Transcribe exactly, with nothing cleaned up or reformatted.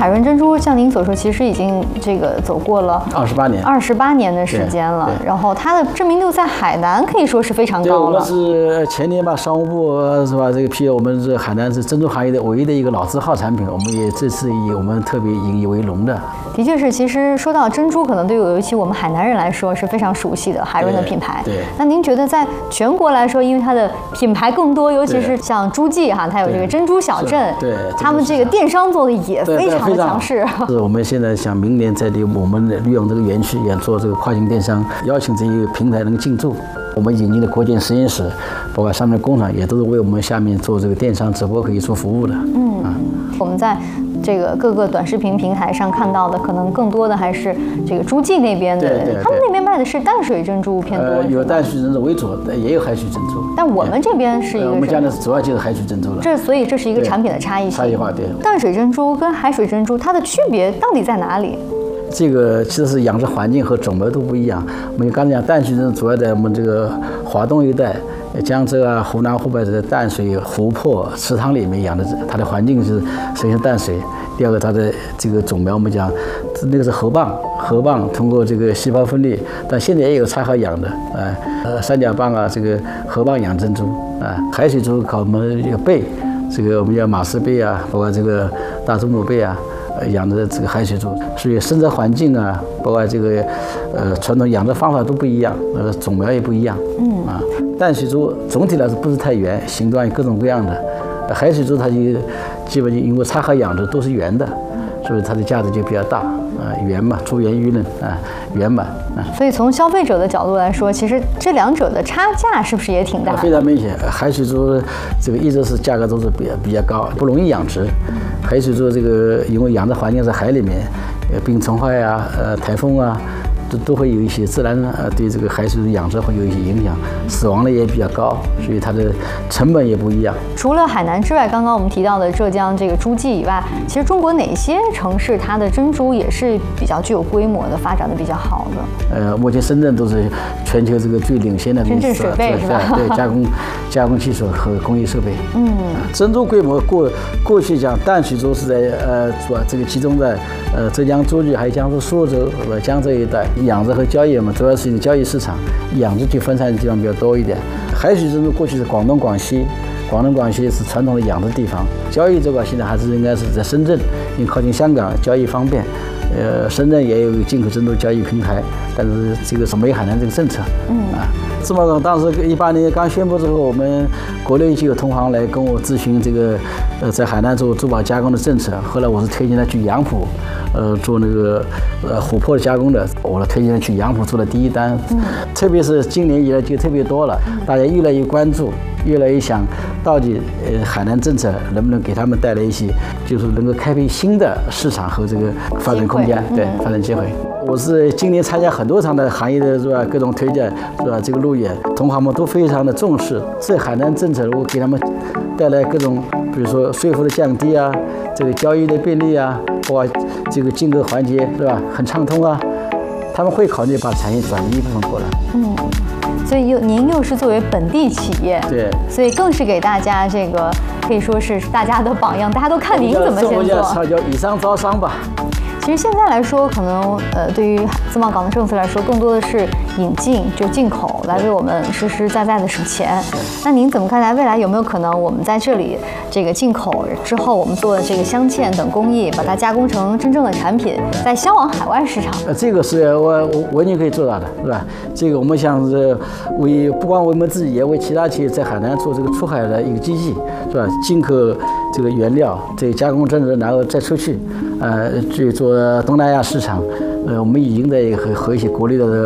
海润珍珠，像您所说，其实已经这个走过了二十八年， 二十八年的时间了。然后它的知名度在海南可以说是非常高了。 对，我们是前年吧，商务部是吧，这个批我们是海南是珍珠行业的唯一的一个老字号产品，我们也这次以我们特别引以为荣的。 的确是，其实说到珍珠，可能对于尤其我们海南人来说是非常熟悉的海润的品牌。 对。对那您觉得在全国来说，因为它的品牌更多，尤其是像诸暨哈，它有这个珍珠小镇， 对， 他们这个电商做的也非常的强势。 是我们现在想明年在我们利用这个园区也做这个跨境电商，邀请这些平台能进驻。我们引进的国建实验室，包括上面的工厂，也都是为我们下面做这个电商直播可以做服务的。 嗯，啊、我们在这个各个短视频平台上看到的，可能更多的还是这个诸暨那边的， 对对对， 他们那边卖的是淡水珍珠偏多， 呃、有淡水珍珠为主，也有海水珍珠。 但我们这边是一个、呃， 我们家的主要就是海水珍珠了。 这所以这是一个产品的差异性。 差异化，对。 淡水珍珠跟海水珍珠它的区别到底在哪里？ 这个其实是养殖环境和种苗都不一样。我们刚才讲淡水珍珠主要在我们这个华东一带，江浙啊、湖南、湖北的淡水湖泊、池塘里面养的，它的环境是首先淡水，第二个它的这个种苗我们讲那个是河蚌，河蚌通过这个细胞分裂，但现在也有插好养的，呃呃三角蚌啊，这个河蚌养珍珠啊，海水珠靠我们有贝，这个我们叫马氏贝啊，包括这个大祖母贝啊。养的这个海水珠，所以生长环境啊，包括这个呃传统养殖方法都不一样，呃种苗也不一样。嗯啊，淡水珠总体来说不是太圆，形状有各种各样的。海水珠它就基本就因为插河养殖都是圆的，所以它的价值就比较大啊，圆嘛，珠圆玉润啊，圆满啊。 所以从消费者的角度来说，其实这两者的差价是不是也挺大的？ 非常明显，海水珠这个一直是价格都是比比较高，不容易养殖。海水珠这个因为养殖环境在海里面，呃，病虫害啊，呃，台风啊，都都会有一些自然呃对这个海水珠养殖会有一些影响，死亡率也比较高，所以它的成本也不一样。 除了海南之外，刚刚我们提到的浙江这个诸暨以外，其实中国哪些城市它的珍珠也是比较具有规模的，发展的比较好的？ 呃，目前深圳都是全球这个最领先的深圳水贝是吧？ 对，加工加工技术和工业设备。 嗯， 珍珠规模过过去讲淡水珠是在呃主要这个集中在呃浙江诸暨还有江苏苏州和江浙一带养殖和交易嘛，主要是一个交易市场，养殖就分散的地方比较多一点。海水珍珠过去是广东、广西。广东、广西是传统的养殖地方，交易这块现在还是应该是在深圳，因为靠近香港，交易方便。呃，深圳也有一个进口珍珠交易平台，但是这个是没海南这个政策。嗯啊，芝麻港当时一八年刚宣布之后，我们国内就有同行来跟我咨询这个，呃，在海南做珠宝加工的政策。后来我是推荐他去杨浦，呃，做那个呃琥珀的加工的，我推荐他去杨浦做的第一单。嗯，特别是今年以来就特别多了，大家越来越关注。越来越想，到底呃海南政策能不能给他们带来一些，就是能够开辟新的市场和这个发展空间，对发展机会。我是今年参加很多场的行业的是吧，各种推荐是吧，这个路演，同行们都非常的重视。这海南政策如果给他们带来各种，比如说税负的降低啊，这个交易的便利啊，包括这个进口环节是吧，很畅通啊，他们会考虑把产业转移一部分过来。嗯。 所以又您又是作为本地企业， 对， 所以更是给大家这个可以说是大家的榜样，大家都看您怎么先做。 叫以商招商吧。 其实现在来说，可能呃，对于自贸港的政策来说，更多的是引进，就进口来为我们实实在在的省钱。那您怎么看待未来有没有可能，我们在这里这个进口之后，我们做的这个镶嵌等工艺，把它加工成真正的产品，再销往海外市场？ 呃，这个是我我完全可以做到的，是吧？这个我们想是为不光为我们自己，也为其他企业在海南做这个出海的一个基地，是吧？进口这个原料，这个加工真人，然后再出去，呃，去做东南亚市场。呃，我们已经在和和一些国内的